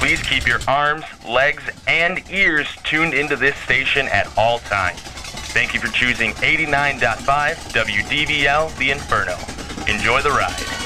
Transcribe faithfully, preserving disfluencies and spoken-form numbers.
Please keep your arms, legs, and ears tuned into this station at all times. Thank you for choosing eighty-nine point five W D V L The Inferno. Enjoy the ride.